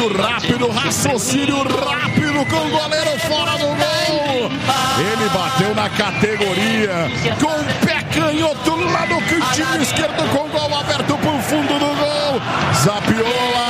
pensamento rápido, raciocínio rápido com o goleiro fora do gol. Ele bateu na categoria com o pé canhoto lá no cantinho esquerdo com o gol aberto pro fundo do gol. Zapiola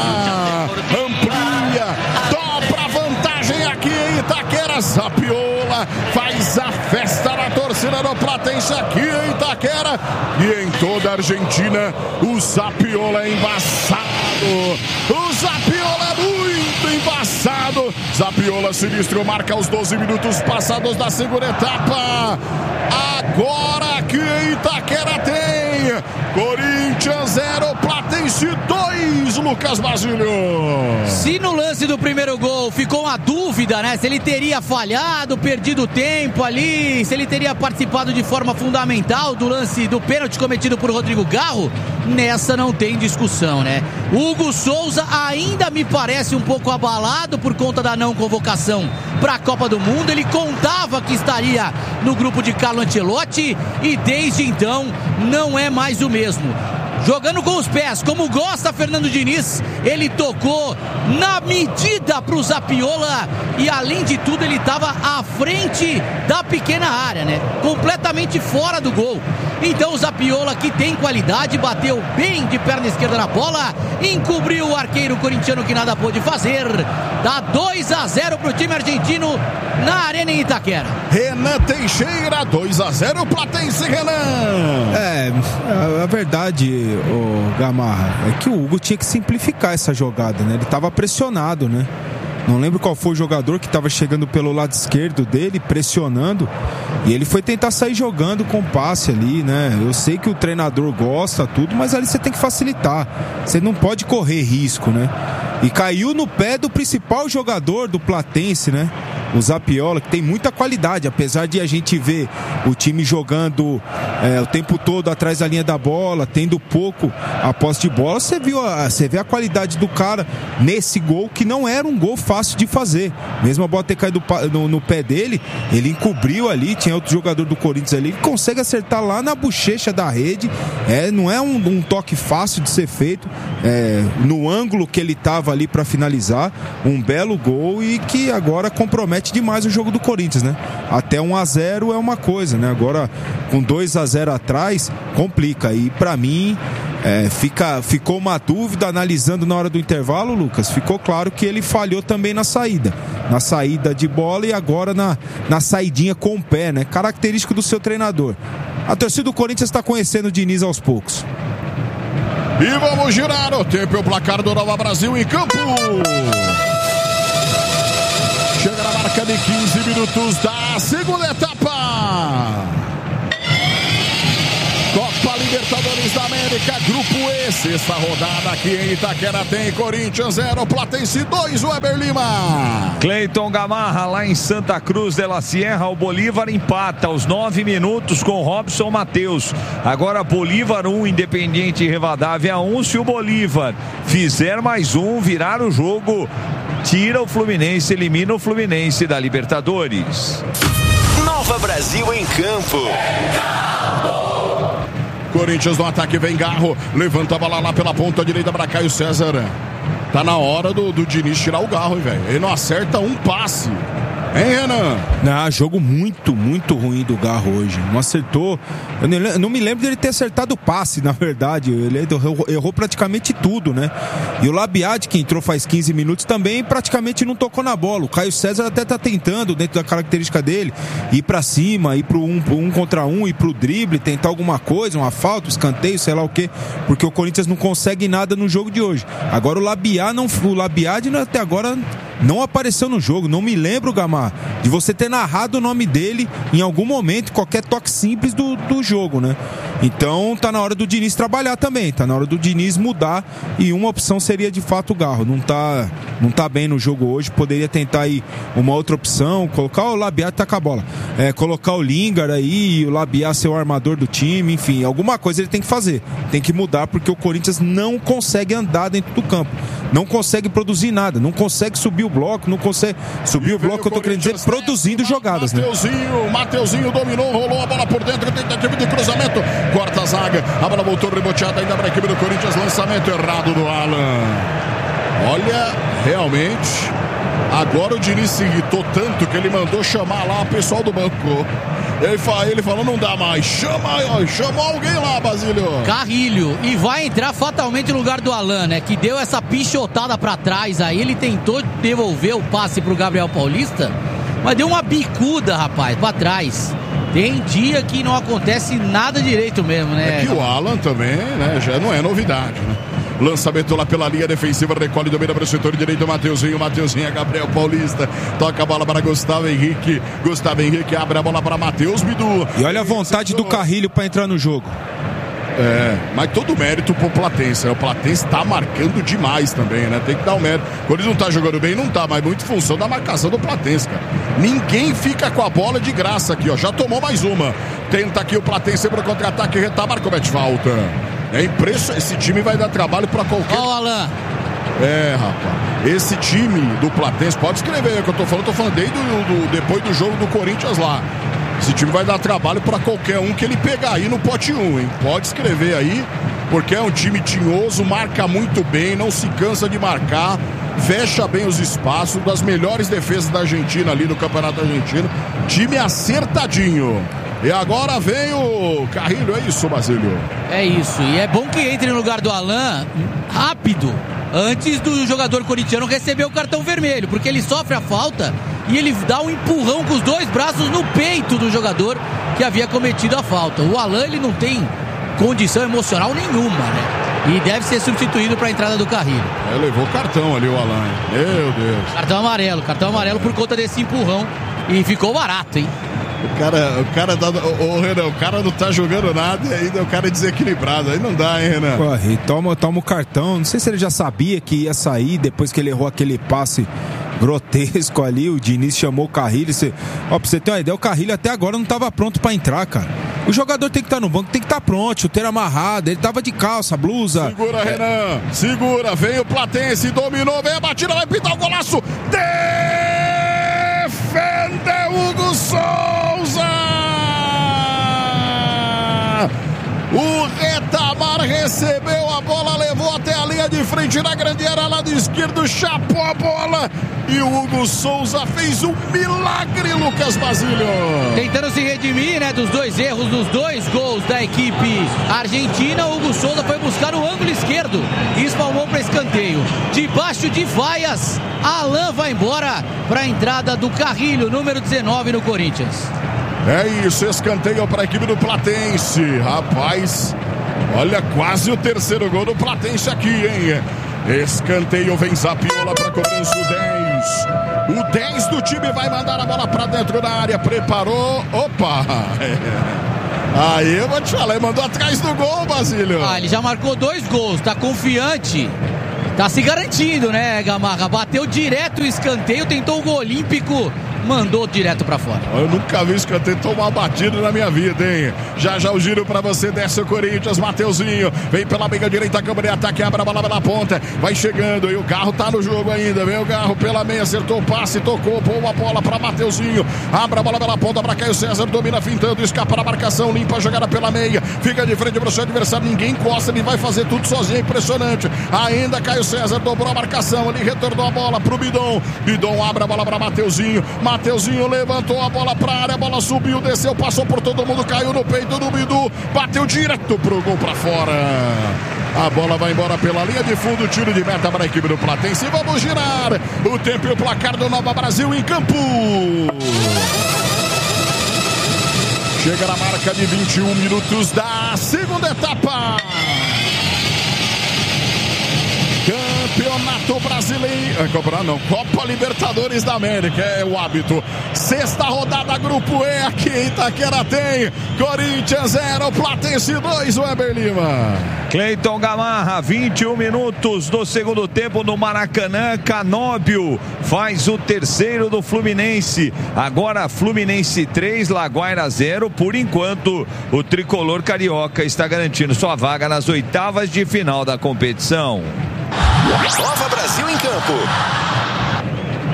amplia, dobra a vantagem aqui em Itaquera. Zapiola faz a festa na torcida do Platense aqui em Itaquera e em toda a Argentina. O Zapiola é embaçado. O Zapiola é muito embaçado. Zapiola sinistro, marca os 12 minutos passados da segunda etapa. Agora aqui em Itaquera tem Corinthians 0, Platense 2, Lucas Basílio. Se no lance do primeiro gol ficou uma dúvida, né? Se ele teria falhado, perdido tempo ali, se ele teria participado de forma fundamental do lance do pênalti cometido por Rodrigo Garro, nessa não tem discussão, né? Hugo Souza ainda me parece um pouco abalado por conta da não convocação para a Copa do Mundo. Ele contava que estaria no grupo de Carlo Ancelotti e desde então não é mais o mesmo. Jogando com os pés, como gosta Fernando Diniz, ele tocou na medida para o Zapiola e além de tudo ele estava à frente da pequena área, né? Completamente fora do gol. Então o Zapiola, que tem qualidade, bateu bem de perna esquerda na bola, encobriu o arqueiro corintiano que nada pôde fazer. Dá 2-0 para o time argentino na Arena em Itaquera. Renan Teixeira, 2-0 Platense, Renan. A verdade, o Gamarra, é que o Hugo tinha que simplificar essa jogada, né? Ele estava pressionado, né? Não lembro qual foi o jogador que estava chegando pelo lado esquerdo dele, pressionando, e ele foi tentar sair jogando com passe ali, né? Eu sei que o treinador gosta, tudo, mas ali você tem que facilitar. Você não pode correr risco, né? E caiu no pé do principal jogador do Platense, né? O Zapiola, que tem muita qualidade, apesar de a gente ver o time jogando o tempo todo atrás da linha da bola, tendo pouco a posse de bola, você vê a qualidade do cara nesse gol, que não era um gol fácil de fazer. Mesmo a bola ter caído no pé dele, ele encobriu ali, tinha outro jogador do Corinthians ali, que consegue acertar lá na bochecha da rede. Não é um toque fácil de ser feito, no ângulo que ele estava ali para finalizar, um belo gol e que agora compromete demais o jogo do Corinthians, né? Até 1-0 é uma coisa, né? Agora com 2-0 atrás complica, e para mim ficou uma dúvida analisando na hora do intervalo, Lucas. Ficou claro que ele falhou também na saída de bola e agora na saidinha com o pé, né? Característico do seu treinador. A torcida do Corinthians está conhecendo o Diniz aos poucos. E vamos girar o tempo e o placar do Nova Brasil em campo. Chega na marca de 15 minutos da segunda etapa. Copa Libertadores da América, Grupo E, sexta rodada aqui em Itaquera tem Corinthians 0, Platense 2, Weber Lima. Cleiton Gamarra, lá em Santa Cruz de la Sierra, o Bolívar empata aos 9 minutos com Robson Matheus. Agora Bolívar 1, Independiente Rivadavia 1, se o Bolívar fizer mais um, virar o jogo, tira o Fluminense, elimina o Fluminense da Libertadores. Nova Brasil em campo. Corinthians no ataque, vem Garro, levanta a bola lá pela ponta direita para Caio César. Tá na hora do Diniz tirar o Garro, velho. Ele não acerta um passe. Hein, Renan? Jogo muito ruim do Garro hoje. Não acertou. Eu não me lembro dele ter acertado o passe, na verdade. Ele errou praticamente tudo, né? E o Labiad, que entrou faz 15 minutos, também praticamente não tocou na bola. O Caio César até tá tentando, dentro da característica dele, ir pra cima, ir pro um contra um, ir pro drible, tentar alguma coisa, uma falta, um escanteio, sei lá o quê. Porque o Corinthians não consegue nada no jogo de hoje. Agora o Labiad até agora não apareceu no jogo. Não me lembro, Gamar, de você ter narrado o nome dele em algum momento, qualquer toque simples do jogo, né? Então tá na hora do Diniz trabalhar também, tá na hora do Diniz mudar, e uma opção seria de fato o Garro. Não tá bem no jogo hoje, poderia tentar aí uma outra opção, colocar o Labiat, tá com a bola, colocar o Lingard aí, o Labiat ser o armador do time, enfim, alguma coisa ele tem que fazer, tem que mudar, porque o Corinthians não consegue andar dentro do campo, não consegue produzir nada, não consegue subir o bloco, não consegue subir o bloco, eu tô querendo dizer, produzindo jogadas, né? Mateuzinho dominou, rolou a bola por dentro, tentativa de cruzamento, corta a zaga, a bola voltou reboteada ainda para a equipe do Corinthians, lançamento errado do Alan. Olha, realmente, agora o Diniz se irritou tanto que ele mandou chamar lá o pessoal do banco. Ele falou, não dá mais, chamou alguém lá, Basílio. Carrilho, e vai entrar fatalmente no lugar do Alan, né, que deu essa pichotada pra trás aí, ele tentou devolver o passe pro Gabriel Paulista, mas deu uma bicuda, rapaz, pra trás. Tem dia que não acontece nada direito mesmo, né? É que o Alan também, né, já não é novidade, né? Lançamento lá pela linha defensiva, recolhe, domina para o setor direito, Mateuzinho, Gabriel Paulista, toca a bola para Gustavo Henrique abre a bola para Matheus Bidu. E olha a vontade do Carrilho para entrar no jogo. Mas todo o mérito pro Platense, né? O Platense tá marcando demais também, né? Tem que dar o mérito. Quando ele não tá jogando bem, não tá, mas muito em função da marcação do Platense, cara. Ninguém fica com a bola de graça aqui, ó. Já tomou mais uma. Tenta aqui o Platense pro contra-ataque, retabar, comete falta. É impressionante, esse time vai dar trabalho pra qualquer... Ó, Alan. Rapaz, esse time do Platense, pode escrever, que eu tô falando desde depois do jogo do Corinthians lá. Esse time vai dar trabalho pra qualquer um que ele pegar aí no pote 1, hein? Pode escrever aí, porque é um time tinhoso, marca muito bem, não se cansa de marcar, fecha bem os espaços, das melhores defesas da Argentina ali no Campeonato Argentino. Time acertadinho. E agora vem o Carrilho, é isso, Basílio? É isso, e é bom que entre no lugar do Alan rápido, antes do jogador corintiano receber o cartão vermelho, porque ele sofre a falta e ele dá um empurrão com os dois braços no peito do jogador que havia cometido a falta. O Alan, ele não tem condição emocional nenhuma, né? E deve ser substituído para a entrada do Carrilho. Levou cartão ali o Alan, meu Deus. Cartão amarelo por conta desse empurrão, e ficou barato, hein? Renan, o cara não tá jogando nada e ainda o cara é desequilibrado. Aí não dá, hein, Renan? E toma o cartão. Não sei se ele já sabia que ia sair depois que ele errou aquele passe grotesco ali. O Diniz chamou o Carrilho. Pra você ter uma ideia, o Carrilho até agora não tava pronto pra entrar, cara. O jogador tem que estar no banco, tem que estar pronto, chuteiro amarrado. Ele tava de calça, blusa. Segura, Renan. Segura, vem o Platense, dominou, vem a batida, vai pintar o golaço. Defendeu Hugo Souza! O Retamar recebeu a bola, levou até a linha de frente na grande área, lado esquerdo, chapou a bola e o Hugo Souza fez um milagre, Lucas Basílio. Tentando se redimir, né, dos dois erros, dos dois gols da equipe argentina, o Hugo Souza foi buscar o ângulo esquerdo e espalmou para escanteio. Debaixo de vaias, Alan vai embora para a entrada do Carrilho, número 19 no Corinthians. É isso, escanteio para a equipe do Platense. Rapaz, olha, quase o terceiro gol do Platense aqui, hein? Escanteio, vem Zapiola para cobrança, o 10. O 10 do time vai mandar a bola para dentro da área, preparou, opa! Aí eu vou te falar, mandou atrás do gol, Basílio. Ele já marcou 2 gols, tá confiante. Tá se garantindo, né, Gamarra? Bateu direto o escanteio, tentou o gol olímpico, mandou direto pra fora. Eu nunca vi escanteio tomar batido na minha vida, hein? Já o giro pra você, desce o Corinthians, Mateuzinho, vem pela meia direita, câmara de ataque, abre a bola pela ponta, vai chegando, e o Garro tá no jogo ainda, vem o Garro pela meia, acertou o passe, tocou, pôs a bola pra Mateuzinho, abre a bola pela ponta pra Caio César, domina fintando, escapa na marcação, limpa a jogada pela meia, fica de frente pro seu adversário, ninguém encosta, ele vai fazer tudo sozinho, impressionante. Ainda Caio César dobrou a marcação, ele retornou a bola pro Bidon abre a bola pra Mateuzinho levantou a bola pra área, a bola subiu, desceu, passou por todo mundo, caiu no peito do Bidu, bateu direto pro gol pra fora. A bola vai embora pela linha de fundo, tiro de meta para a equipe do Platense. Vamos girar o tempo e o placar do Nova Brasil em campo. Chega na marca de 21 minutos da segunda etapa. Campeonato Brasileiro, Copa Libertadores da América, é o hábito. Sexta rodada, Grupo E, aqui em Itaquera tem Corinthians 0, Platense 2, Weber Lima. Cleiton Gamarra, 21 minutos do segundo tempo no Maracanã. Canóbio faz o terceiro do Fluminense. Agora Fluminense 3, Laguaira 0. Por enquanto, o tricolor carioca está garantindo sua vaga nas oitavas de final da competição. Nova Brasil em campo.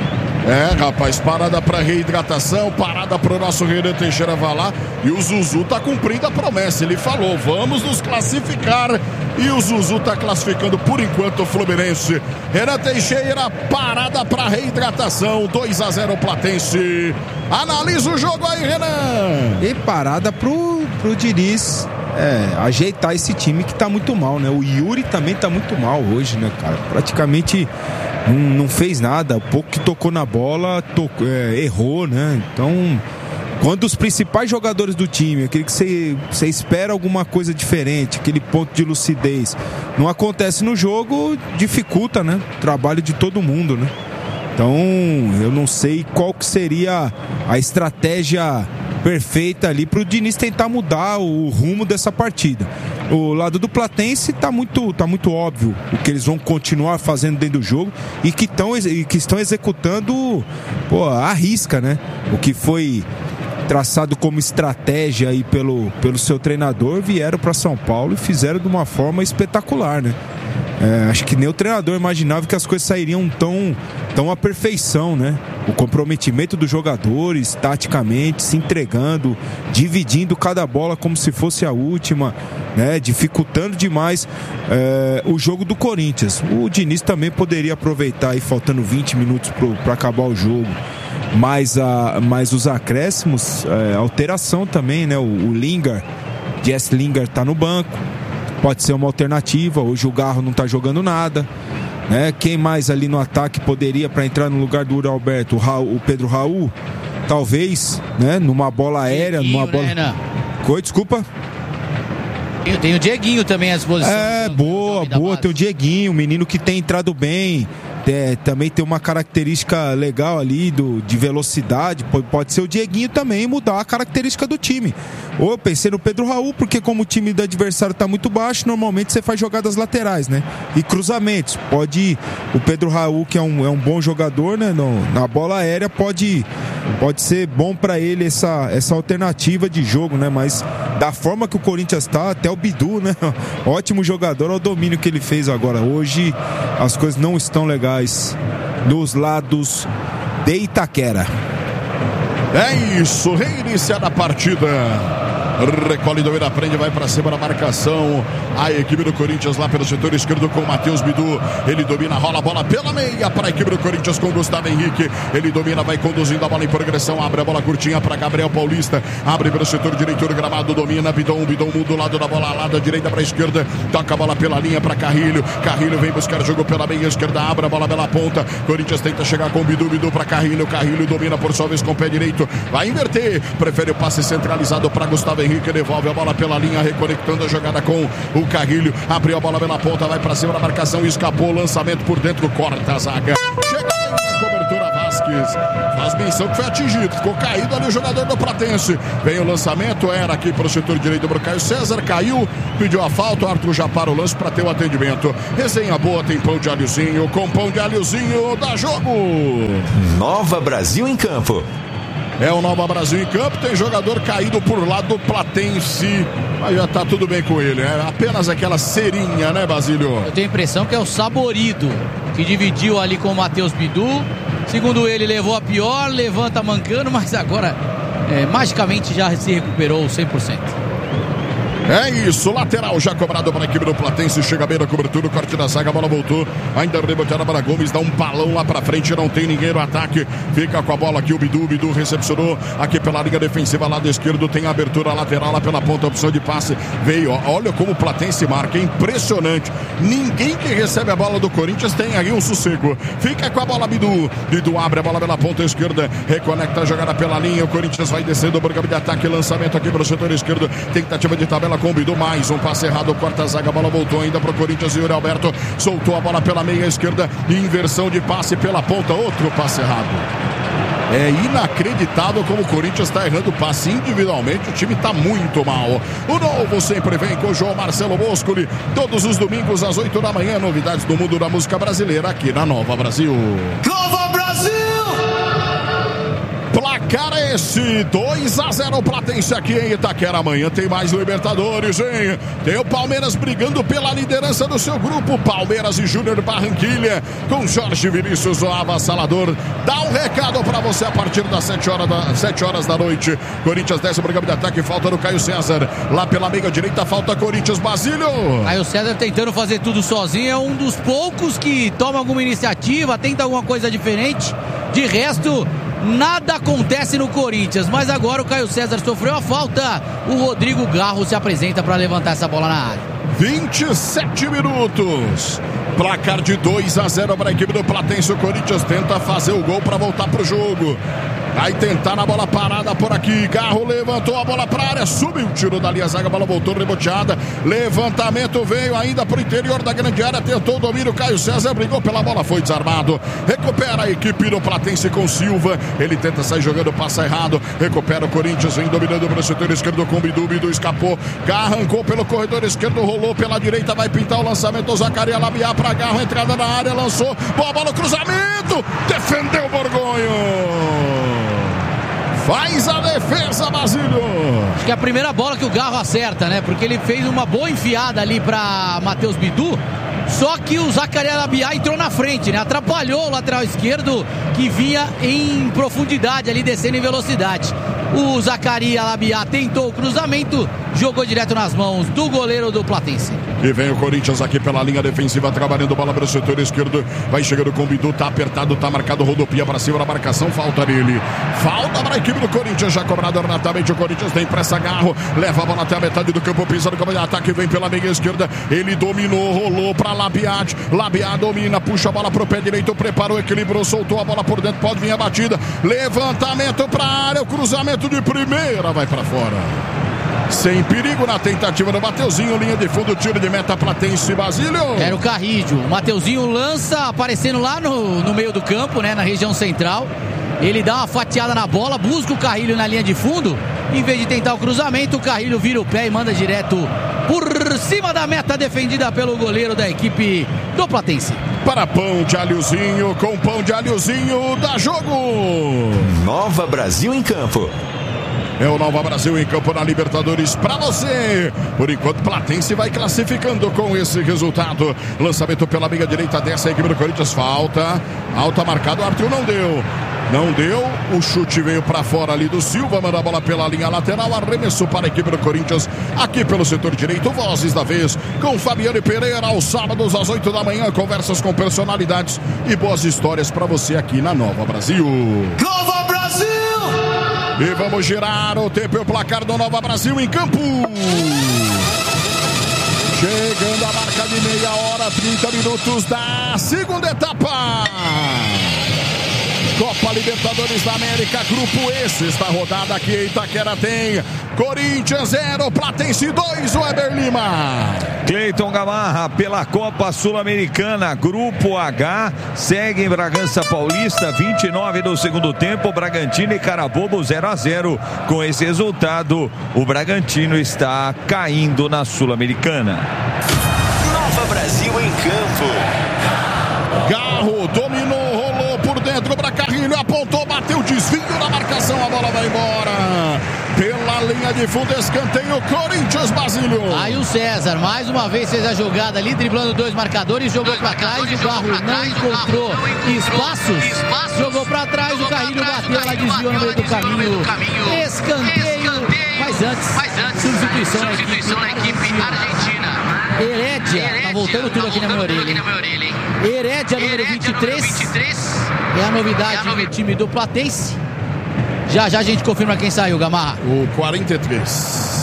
Rapaz, parada para reidratação, parada para o nosso Renan Teixeira vai lá, e o Zuzu tá cumprindo a promessa, ele falou, vamos nos classificar, e o Zuzu tá classificando por enquanto o Fluminense. Renan Teixeira, parada para reidratação, 2-0 Platense. Analisa o jogo aí, Renan. E parada pro Diniz ajeitar esse time que tá muito mal, né? O Yuri também tá muito mal hoje, né, cara? Praticamente não fez nada, o pouco que tocou na bola, errou, né? Então, quando os principais jogadores do time, aquele que você espera alguma coisa diferente, aquele ponto de lucidez, não acontece no jogo, dificulta, né? O trabalho de todo mundo, né? Então, eu não sei qual que seria a estratégia perfeita ali para o Diniz tentar mudar o rumo dessa partida. O lado do Platense tá muito óbvio o que eles vão continuar fazendo dentro do jogo e que estão executando à risca, né? O que foi traçado como estratégia aí pelo seu treinador, vieram para São Paulo e fizeram de uma forma espetacular, né? Acho que nem o treinador imaginava que as coisas sairiam tão à perfeição, né? O comprometimento dos jogadores, taticamente, se entregando, dividindo cada bola como se fosse a última, né? Dificultando demais o jogo do Corinthians. O Diniz também poderia aproveitar aí, faltando 20 minutos para acabar o jogo. Mas os acréscimos, alteração também, né? O Jesse Lingard tá no banco. Pode ser uma alternativa. Hoje o Garro não tá jogando nada, né? Quem mais ali no ataque poderia para entrar no lugar do Uri Alberto? O Pedro Raul, talvez, né? Numa bola aérea, numa bola. Né, desculpa. Tem o Dieguinho também à disposição. Boa. Tem o Dieguinho, o menino que tem entrado bem. Também tem uma característica legal ali de velocidade. Pode ser o Dieguinho também mudar a característica do time. Ou eu pensei no Pedro Raul, porque como o time do adversário está muito baixo, normalmente você faz jogadas laterais, né? E cruzamentos. O Pedro Raul, que é um bom jogador, né? Na bola aérea pode ser bom para ele essa alternativa de jogo, né? Mas da forma que o Corinthians está, até o Bidu, né? Ótimo jogador, olha o domínio que ele fez agora. Hoje as coisas não estão legais dos lados de Itaquera. É isso, reiniciada a partida. Recolhe, domina, prende, vai pra cima da marcação. A equipe do Corinthians lá pelo setor esquerdo com o Matheus Bidu. Ele domina, rola a bola pela meia para a equipe do Corinthians com o Gustavo Henrique. Ele domina, vai conduzindo a bola em progressão. Abre a bola curtinha para Gabriel Paulista. Abre pelo setor direito do gramado, domina. Bidon muda do lado da bola lá da direita para a esquerda. Toca a bola pela linha para Carrilho. Carrilho vem buscar jogo pela meia esquerda. Abre a bola pela ponta. Corinthians tenta chegar com o Bidu para Carrilho. Carrilho domina por sua vez com o pé direito. Vai inverter. Prefere o passe centralizado para Gustavo Henrique. Devolve a bola pela linha, reconectando a jogada com o Carrilho. Abriu a bola pela ponta, vai pra cima da marcação, escapou, lançamento por dentro, corta a zaga. Chega a cobertura, Vasquez. Faz menção que foi atingido, ficou caído ali o jogador do Platense. Vem o lançamento, era aqui pro setor direito do Caio César, caiu, pediu a falta, o Arthur já para o lance pra ter o atendimento. Resenha boa, tem pão de alhozinho, com pão de alhozinho, dá jogo. Nova Brasil em campo. É o Nova Brasil em campo, tem jogador caído por lado do Platense, mas já tá tudo bem com ele, é apenas aquela cerinha, né, Basílio? Eu tenho a impressão que é o Saborido, que dividiu ali com o Matheus Bidu, segundo ele levou a pior, levanta mancando, mas agora magicamente já se recuperou 100%. É isso, lateral já cobrado para a equipe do Platense, chega bem na cobertura, o corte da zaga, a bola voltou, ainda reboteada para Gomes, dá um balão lá para frente, não tem ninguém no ataque, fica com a bola aqui o Bidu recepcionou aqui pela linha defensiva, lado esquerdo, tem a abertura lateral lá pela ponta, opção de passe, veio, olha como o Platense marca, é impressionante, ninguém que recebe a bola do Corinthians tem aí um sossego, fica com a bola Bidu abre a bola pela ponta esquerda, reconecta a jogada pela linha, o Corinthians vai descendo, o programa de ataque, lançamento aqui para o setor esquerdo, tentativa de tabela com o Bidu, mais um passe errado, corta a zaga, a bola voltou ainda para o Corinthians e o Yuri Alberto soltou a bola pela meia esquerda, inversão de passe pela ponta, outro passe errado. É inacreditável como o Corinthians está errando o passe individualmente, o time está muito mal. O novo sempre vem com o João Marcelo Boscoli, todos os domingos às 8 da manhã, novidades do mundo da música brasileira aqui na Nova Brasil. Nova Brasil! Placar placar é esse, 2-0 Platense aqui em Itaquera. Amanhã tem mais Libertadores, hein? Tem o Palmeiras brigando pela liderança do seu grupo, Palmeiras e Júnior Barranquilha, com Jorge Vinícius, o avassalador. Dá um recado pra você a partir das 7 horas da noite. Corinthians desce pro campo de ataque, falta do Caio César. Lá pela meia direita, falta Corinthians, Basílio. Caio César tentando fazer tudo sozinho, é um dos poucos que toma alguma iniciativa, tenta alguma coisa diferente. De resto, nada acontece no Corinthians, mas agora o Caio César sofreu a falta. O Rodrigo Garro se apresenta para levantar essa bola na área. 27 minutos. Placar de 2-0 para a equipe do Platense. O Corinthians tenta fazer o gol para voltar pro jogo. Vai tentar na bola parada por aqui. Garro levantou a bola para a área. Subiu o tiro dali. A zaga, a bola voltou reboteada. Levantamento veio ainda pro interior da grande área. Tentou o domínio. Caio César brigou pela bola. Foi desarmado. Recupera a equipe do Platense com Silva. Ele tenta sair jogando. Passa errado. Recupera o Corinthians. Vem dominando pelo setor esquerdo com Bidu. Bidu escapou. Arrancou pelo corredor esquerdo. Rolou pela direita. Vai pintar o lançamento. O Zacarias Labiá para Garro. Entrada na área. Lançou. Boa bola. Cruzamento. Defendeu o Borgonho. Faz a defesa, Basílio. Acho que é a primeira bola que o Garro acerta, né? Porque ele fez uma boa enfiada ali para Matheus Bidu. Só que o Zacarias Labiá entrou na frente, né? Atrapalhou o lateral esquerdo que vinha em profundidade ali, descendo em velocidade. O Zacarias Labiá tentou o cruzamento, jogou direto nas mãos do goleiro do Platense. E vem o Corinthians aqui pela linha defensiva, trabalhando bola para o setor esquerdo. Vai chegando com o Bidu, tá apertado, tá marcado, rodopia para cima da marcação, falta nele. Falta para a equipe do Corinthians, já cobrado ornatamente. O Corinthians tem pressa, Garro, leva a bola até a metade do campo, pisa no campo de ataque, vem pela meia esquerda. Ele dominou, rolou para Labiá. Labiá domina, puxa a bola pro pé direito, preparou, equilibrou, soltou a bola por dentro, pode vir a batida. Levantamento para a área, o cruzamento de primeira, vai para fora. Sem perigo na tentativa do Mateuzinho, linha de fundo, tiro de meta Platense, Basílio. Era o Carrídio. O Mateuzinho lança, aparecendo lá no meio do campo, né, na região central. Ele dá uma fatiada na bola, busca o Carrilho na linha de fundo. Em vez de tentar o cruzamento, o Carrilho vira o pé e manda direto por cima da meta, defendida pelo goleiro da equipe do Platense. Para pão de alhozinho, com pão de alhozinho, dá jogo. Nova Brasil em campo. É o Nova Brasil em campo na Libertadores para você. Por enquanto, Platense vai classificando com esse resultado. Lançamento pela meia direita dessa equipe do Corinthians. Falta. Alta marcado. O Arthur não deu. Não deu. O chute veio para fora ali do Silva. Manda a bola pela linha lateral. Arremessou para a equipe do Corinthians. Aqui pelo setor direito. Vozes da vez com Fabiano Pereira. Aos sábados às 8 da manhã. Conversas com personalidades e boas histórias para você aqui na Nova Brasil. Nova Brasil! E vamos girar o tempo e o placar do Nova Brasil em campo. Chegando a marca de meia hora, 30 minutos da segunda etapa. Copa Libertadores da América, grupo E, sexta rodada aqui em Itaquera tem Corinthians 0, Platense 2, Weber Lima. Cleiton Gamarra pela Copa Sul-Americana, grupo H, segue em Bragança Paulista, 29 do segundo tempo, Bragantino e Carabobo 0-0. Com esse resultado, o Bragantino está caindo na Sul-Americana. Nova Brasil em campo. Garro dominou, rolou por dentro para Carrilho, apontou, bateu, desvio na marcação, a bola vai embora. Pela linha de fundo, escanteio, Corinthians, Basílio. Aí o César, mais uma vez, fez a jogada ali, driblando dois marcadores, jogou para trás, o Garro não encontrou espaços, jogou para trás, o Carrilho bateu, ela desviou no meio do caminho. Escanteio, mas antes, substituição na equipe argentina. Herédia, tá voltando tudo aqui na minha orelha. Herédia, número 23, é a novidade no time do Platense. Já a gente confirma quem saiu, Gamarra. O 43.